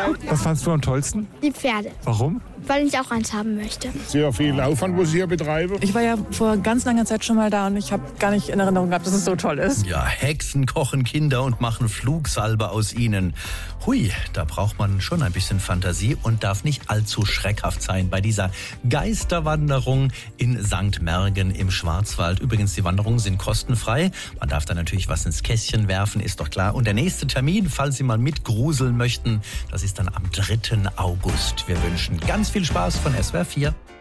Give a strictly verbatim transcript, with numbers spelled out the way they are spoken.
Was fandst du am tollsten? Die Pferde, Warum? weil ich auch eins haben möchte. Sehr viel Aufwand, was ich hier betreibe. Ich war ja vor ganz langer Zeit schon mal da und ich habe gar nicht in Erinnerung gehabt, dass es so toll ist. Ja, Hexen kochen Kinder und machen Flugsalbe aus ihnen. Hui, da braucht man schon ein bisschen Fantasie und darf nicht allzu schreckhaft sein bei dieser Geisterwanderung in Sankt Märgen im Schwarzwald. Übrigens, die Wanderungen sind kostenfrei. Man darf da natürlich was ins Kästchen werfen, ist doch klar. Und der nächste Termin, falls Sie mal mitgruseln möchten, das ist dann am dritten August. Wir wünschen ganz viel Spaß von S W R vier.